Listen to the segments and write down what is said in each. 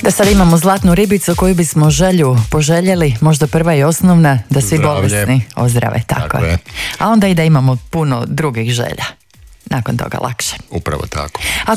Da sad imamo zlatnu ribicu koju bismo poželjeli, možda prva i osnovna, da svi bolesni ozdrave, tako je. A onda i da imamo puno drugih želja. Nakon toga lakše. Upravo tako.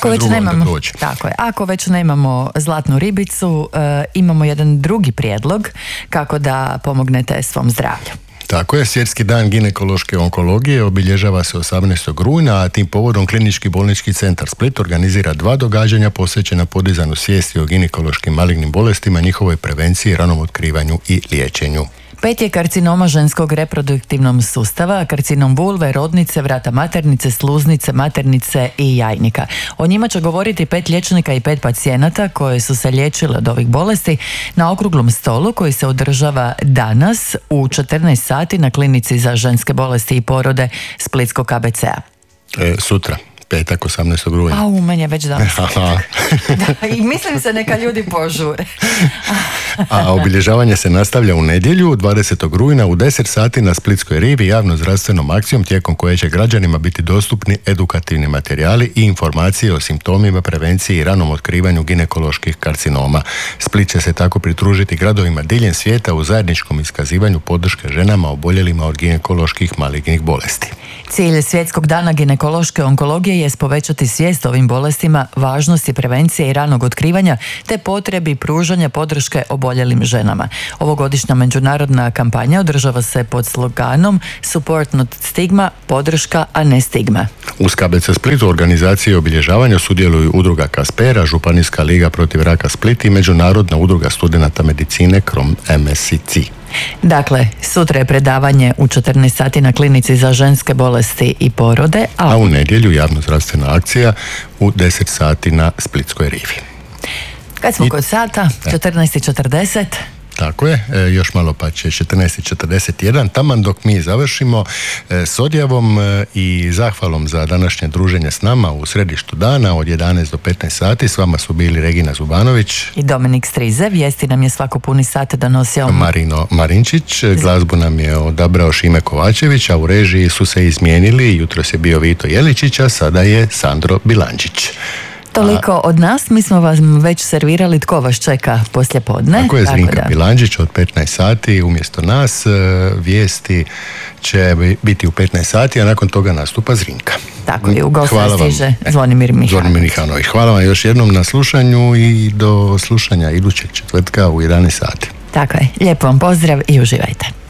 Ako već nemamo zlatnu ribicu, imamo jedan drugi prijedlog kako da pomognete svom zdravlju. Tako je, Svjetski dan ginekološke onkologije obilježava se 18. rujna, a tim povodom Klinički bolnički centar Split organizira 2 događanja posvećena podizanju svijesti o ginekološkim malignim bolestima, njihovoj prevenciji, ranom otkrivanju i liječenju. 5 je karcinoma ženskog reproduktivnog sustava, karcinom vulve, rodnice, vrata maternice, sluznice, maternice i jajnika. O njima će govoriti 5 liječnika i 5 pacijenata koje su se liječile od ovih bolesti na okruglom stolu koji se održava danas u 14 sati na Klinici za ženske bolesti i porode Splitskog KBC-a. Sutra. Petak, 18. rujna. U meni je već danas. Da, i mislim se neka ljudi požure. A obilježavanje se nastavlja u nedjelju, 20. rujna u 10 sati na Splitskoj rivi javno-zdravstvenom akcijom tijekom koje će građanima biti dostupni edukativni materijali i informacije o simptomima, prevenciji i ranom otkrivanju ginekoloških karcinoma. Split će se tako pridružiti gradovima diljem svijeta u zajedničkom iskazivanju podrške ženama oboljelima od ginekoloških malignih bolesti. Cilj Svjetskog dana ginekološke onkologije je povećati svijest o ovim bolestima, važnosti prevencije i ranog otkrivanja te potrebi pružanja podrške oboljelim ženama. Ovogodišnja međunarodna kampanja održava se pod sloganom Support not stigma, podrška, a ne stigma. Uz KBC Split u organizaciji obilježavanja sudjeluju Udruga Kaspera, Županijska liga protiv raka Split i Međunarodna udruga studenata medicine KROM MSCC. Dakle, sutra je predavanje u 14 sati na Klinici za ženske bolesti i porode, a u nedjelju javnozdravstvena akcija u 10 sati na Splitskoj rivi. Kad smo kod sata, 14:40. Tako je, još malo pa će 14:41, taman dok mi završimo s odjavom i zahvalom za današnje druženje s nama u središtu dana od 11 do 15 sati. S vama su bili Regina Zubanović i Dominik Strize. Vijesti nam je svako puni sat donosio Marino Marinčić, glazbu nam je odabrao Šime Kovačević, a u režiji su se izmijenili. Jutros je bio Vito Jeličić, a sada je Sandro Bilančić. Toliko od nas, mi smo vam već servirali tko vas čeka poslije podne. Tako je, Zrinka Bilanđić od 15 sati umjesto nas. Vijesti će biti u 15 sati, a nakon toga nastupa Zrinka. Tako je, u gostu stiže Zvonimir Mihanović. Hvala vam još jednom na slušanju i do slušanja idućeg četvrtka u 11 sati. Tako je, lijep vam pozdrav i uživajte.